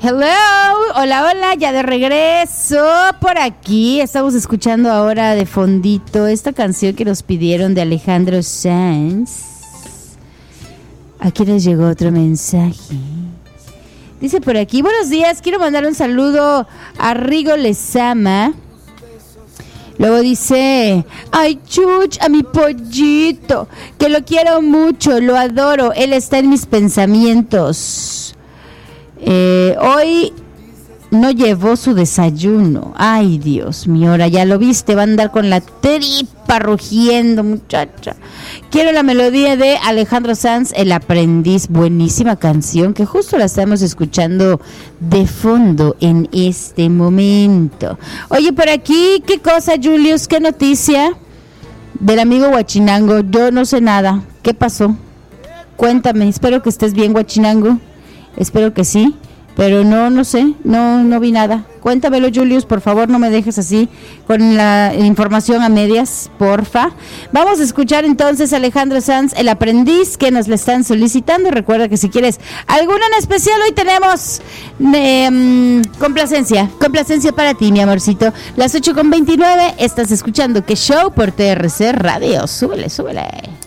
Hello, hola, hola, ya de regreso por aquí. Estamos escuchando ahora de fondito esta canción que nos pidieron de Alejandro Sanz. Aquí nos llegó otro mensaje. Dice por aquí, buenos días, quiero mandar un saludo a Rigo Lezama. Luego dice, ay Chuch, a mi pollito, que lo quiero mucho, lo adoro, él está en mis pensamientos. Hoy no llevó su desayuno. Ay, Dios mío, ahora ya lo viste, va a andar con la tripa rugiendo, muchacha. Quiero la melodía de Alejandro Sanz, El Aprendiz, buenísima canción que justo la estamos escuchando de fondo en este momento. Oye, por aquí, ¿qué cosa, Julius? ¿Qué noticia del amigo Huachinango? Yo no sé nada. ¿Qué pasó? Cuéntame, espero que estés bien, Huachinango. Espero que sí, pero no sé, no vi nada. Cuéntamelo, Julius, por favor, no me dejes así con la información a medias, porfa. Vamos a escuchar entonces a Alejandro Sanz, El Aprendiz, que nos le están solicitando. Recuerda que si quieres alguna en especial, hoy tenemos complacencia para ti, mi amorcito. Las 8:29, estás escuchando Qué Show por TRC Radio. Súbele.